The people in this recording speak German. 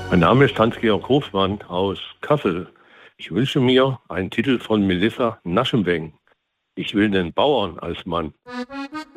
Mein Name ist Hans-Georg Hofmann aus Kassel. Ich wünsche mir einen Titel von Melissa Naschenweng. Ich will den Bauern als Mann.